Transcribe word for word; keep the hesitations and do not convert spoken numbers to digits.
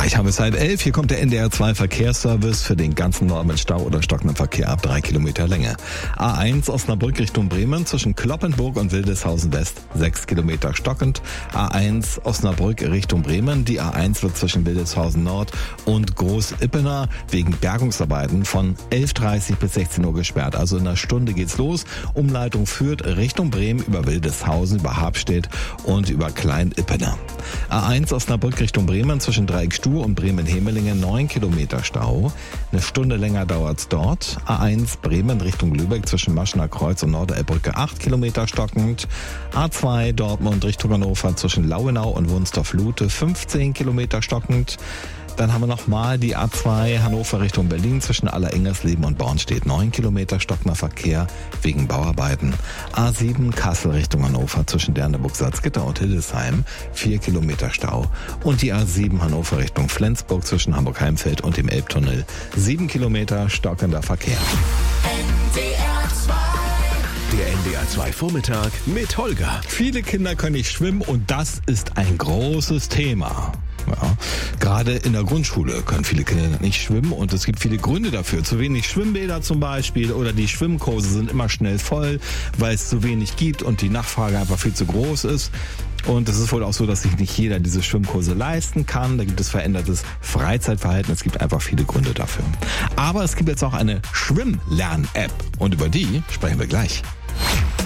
Gleich haben wir es halb elf. Hier kommt der N D R zwei Verkehrsservice für den ganzen Norden mit Stau oder stockendem Verkehr ab drei Kilometer Länge. A eins Osnabrück Richtung Bremen zwischen Cloppenburg und Wildeshausen West sechs Kilometer stockend. A eins Osnabrück Richtung Bremen. Die A eins wird zwischen Wildeshausen Nord und Groß-Ippener wegen Bergungsarbeiten von elf Uhr dreißig bis sechzehn Uhr gesperrt. Also in einer Stunde geht's los. Umleitung führt Richtung Bremen über Wildeshausen, über Habstedt und über Klein-Ippener. A eins Osnabrück Richtung Bremen zwischen Dreieckstuhl und Bremen-Hemelingen neun Kilometer Stau. Eine Stunde länger dauert's dort. A eins Bremen Richtung Lübeck zwischen Maschener Kreuz und Norderelbrücke acht Kilometer stockend. A zwei Dortmund Richtung Hannover zwischen Lauenau und Wunstorf-Lute fünfzehn Kilometer stockend. Dann haben wir nochmal die A zwei Hannover Richtung Berlin zwischen Allerengersleben und Bornstedt neun Kilometer stockender Verkehr wegen Bauarbeiten. A sieben Kassel Richtung Hannover zwischen Derneburg-Salzgitter und Hildesheim vier Kilometer Stau. Und die A sieben Hannover Richtung Flensburg zwischen Hamburg-Heimfeld und dem Elbtunnel sieben Kilometer stockender Verkehr. Der N D R zwei Vormittag mit Holger. Viele Kinder können nicht schwimmen und das ist ein großes Thema. Ja, gerade in der Grundschule können viele Kinder nicht schwimmen und es gibt viele Gründe dafür. Zu wenig Schwimmbäder zum Beispiel oder die Schwimmkurse sind immer schnell voll, weil es zu wenig gibt und die Nachfrage einfach viel zu groß ist. Und es ist wohl auch so, dass sich nicht jeder diese Schwimmkurse leisten kann. Da gibt es verändertes Freizeitverhalten. Es gibt einfach viele Gründe dafür. Aber es gibt jetzt auch eine Schwimmlern-App und über die sprechen wir gleich.